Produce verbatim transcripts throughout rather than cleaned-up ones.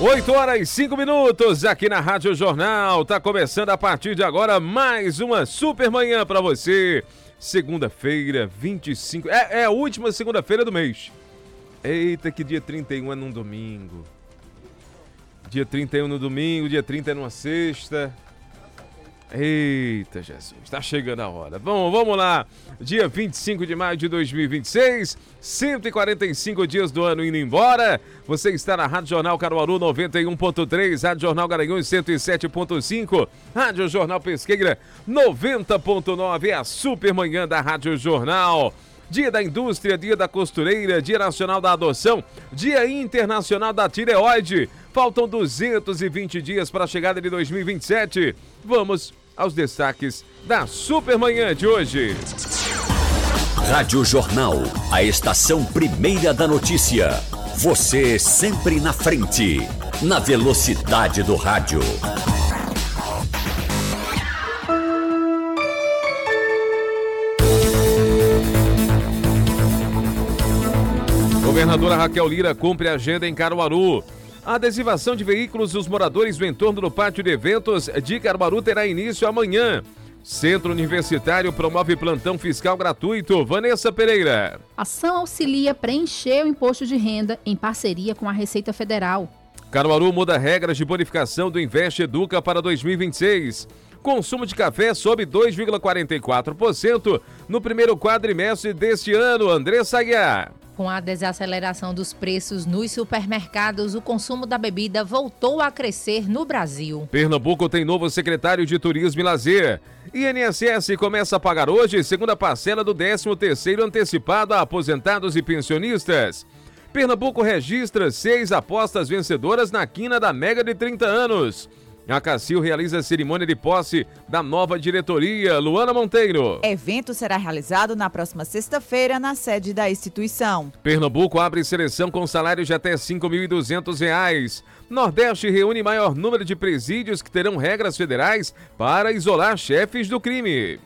oito horas e cinco minutos aqui na Rádio Jornal. Tá começando a partir de agora mais uma super manhã pra você. Segunda-feira, vinte e cinco. É, é a última segunda-feira do mês. Eita, que dia trinta e um é num domingo. Dia trinta e um no domingo, dia trinta é numa sexta. Eita, Jesus, tá chegando a hora. Bom, vamos lá. Dia vinte e cinco de maio de dois mil e vinte e seis, cento e quarenta e cinco dias do ano indo embora. Você está na Rádio Jornal Caruaru noventa e um ponto três, Rádio Jornal Garanhuns cento e sete ponto cinco, Rádio Jornal Pesqueira noventa ponto nove, é a super manhã da Rádio Jornal. Dia da Indústria, Dia da Costureira, Dia Nacional da Adoção, Dia Internacional da Tireoide. Faltam duzentos e vinte dias para a chegada de dois mil e vinte e sete. Vamos aos destaques da Supermanhã de hoje. Rádio Jornal, a estação primeira da notícia. Você sempre na frente, na velocidade do rádio. Governadora Raquel Lira cumpre a agenda em Caruaru. A adesivação de veículos dos moradores no entorno do pátio de eventos de Caruaru terá início amanhã. Centro Universitário promove plantão fiscal gratuito. Vanessa Pereira. Ação auxilia preencher o imposto de renda em parceria com a Receita Federal. Caruaru muda regras de bonificação do Investe Educa para dois mil e vinte e seis. Consumo de café sobe dois vírgula quarenta e quatro por cento no primeiro quadrimestre deste ano. Andressa Aguiar. Com a desaceleração dos preços nos supermercados, o consumo da bebida voltou a crescer no Brasil. Pernambuco tem novo secretário de Turismo e Lazer. I N S S começa a pagar hoje segunda parcela do décimo terceiro antecipado a aposentados e pensionistas. Pernambuco registra seis apostas vencedoras na quina da Mega de trinta anos. A Cacil realiza a cerimônia de posse da nova diretoria. Luana Monteiro. Evento será realizado na próxima sexta-feira na sede da instituição. Pernambuco abre seleção com salários de até cinco mil e duzentos reais. Nordeste reúne maior número de presídios que terão regras federais para isolar chefes do crime.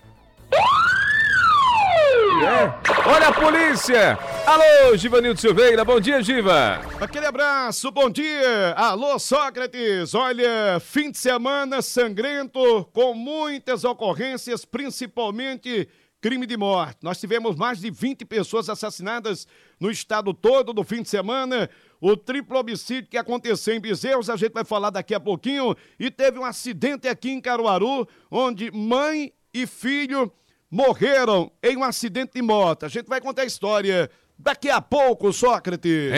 É. Olha a polícia! Alô, Givanildo Silveira, bom dia, Giva! Aquele abraço, bom dia! Alô, Sócrates! Olha, fim de semana sangrento, com muitas ocorrências, principalmente crime de morte. Nós tivemos mais de vinte pessoas assassinadas no estado todo no fim de semana. O triplo homicídio que aconteceu em Bezerros, a gente vai falar daqui a pouquinho. E teve um acidente aqui em Caruaru, onde mãe e filho morreram em um acidente de moto. A gente vai contar a história daqui a pouco, Sócrates.